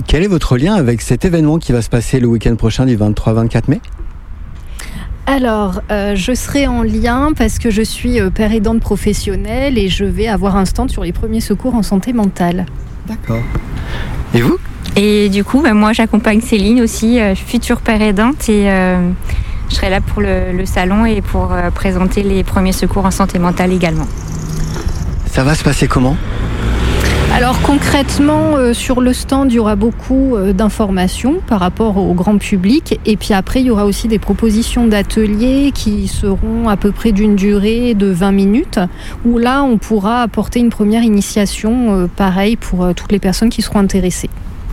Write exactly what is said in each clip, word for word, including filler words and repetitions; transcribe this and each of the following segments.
Quel est votre lien avec cet événement qui va se passer le week-end prochain du vingt-trois vingt-quatre mai ? Alors, euh, je serai en lien parce que je suis euh, père aidante professionnelle et je vais avoir un stand sur les premiers secours en santé mentale. D'accord. Et vous ? Et du coup, bah, moi j'accompagne Céline aussi, euh, future père aidante, et euh, je serai là pour le, le salon et pour euh, présenter les premiers secours en santé mentale également. Ça va se passer comment ? Alors concrètement, euh, sur le stand, il y aura beaucoup euh, d'informations par rapport au grand public. Et puis après, il y aura aussi des propositions d'ateliers qui seront à peu près d'une durée de vingt minutes, où là, on pourra apporter une première initiation, euh, pareil, pour euh, toutes les personnes qui seront intéressées.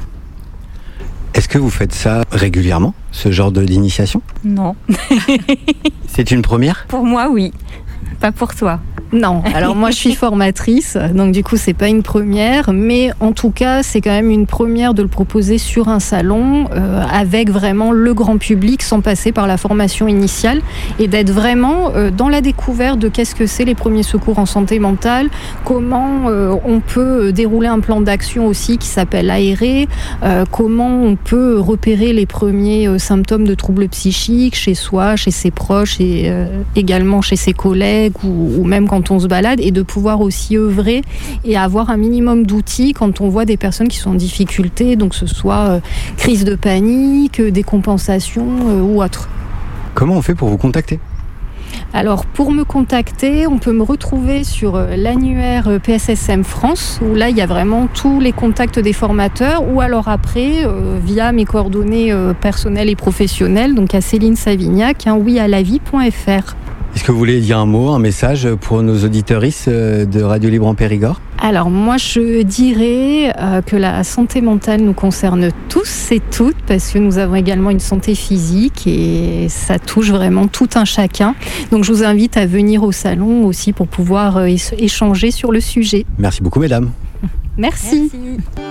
Est-ce que vous faites ça régulièrement, ce genre de, d'initiation ? Non. C'est une première ? Pour moi, oui. Pas pour toi. Non, alors moi je suis formatrice, donc du coup c'est pas une première, mais en tout cas c'est quand même une première de le proposer sur un salon euh, avec vraiment le grand public sans passer par la formation initiale et d'être vraiment euh, dans la découverte de qu'est-ce que c'est les premiers secours en santé mentale, comment euh, on peut dérouler un plan d'action aussi qui s'appelle aérer, euh, comment on peut repérer les premiers euh, symptômes de troubles psychiques chez soi, chez ses proches et euh, également chez ses collègues ou, ou même quand quand on se balade, et de pouvoir aussi œuvrer et avoir un minimum d'outils quand on voit des personnes qui sont en difficulté, donc que ce soit euh, crise de panique, décompensation euh, ou autre. Comment on fait pour vous contacter ? Alors pour me contacter, on peut me retrouver sur euh, l'annuaire euh, P S S M France, où là il y a vraiment tous les contacts des formateurs, ou alors après euh, via mes coordonnées euh, personnelles et professionnelles, donc à Céline Savignac, hein, oui à la vie point f r. Est-ce que vous voulez dire un mot, un message pour nos auditrices de Radio Libre en Périgord ? Alors moi je dirais euh, que la santé mentale nous concerne tous et toutes, parce que nous avons également une santé physique et ça touche vraiment tout un chacun. Donc je vous invite à venir au salon aussi pour pouvoir euh, échanger sur le sujet. Merci beaucoup mesdames. Merci. Merci.